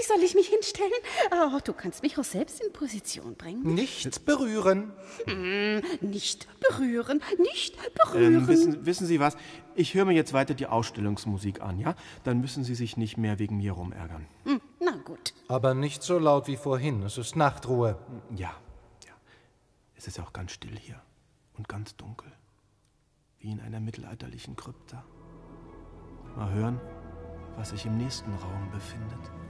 Soll ich mich hinstellen? Oh, du kannst mich auch selbst in Position bringen. Nicht berühren. Nicht berühren, nicht berühren. Wissen Sie was? Ich höre mir jetzt weiter die Ausstellungsmusik an, ja? Dann müssen Sie sich nicht mehr wegen mir rumärgern. Na gut. Aber nicht so laut wie vorhin. Es ist Nachtruhe. Ja. Es ist auch ganz still hier und ganz dunkel. Wie in einer mittelalterlichen Krypta. Mal hören, was sich im nächsten Raum befindet.